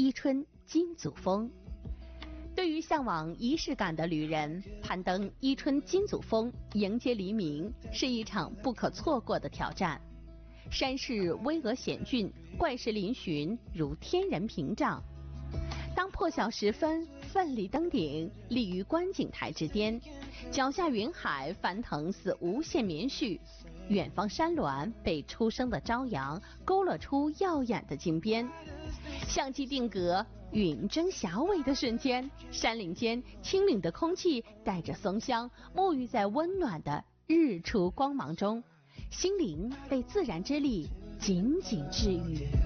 伊春金祖峰。对于向往仪式感的旅人，攀登伊春金祖峰迎接黎明是一场不可错过的挑战。山势巍峨险峻，怪石嶙峋，如天人屏障。当破晓时分，奋力登顶，立于观景台之巅，脚下云海翻腾似无限棉絮，远方山峦被初升的朝阳勾勒出耀眼的金边。相机定格云蒸霞蔚的瞬间，山岭间清凜的空气带着松香，沐浴在温暖的日出光芒中，心灵被自然之力紧紧治愈。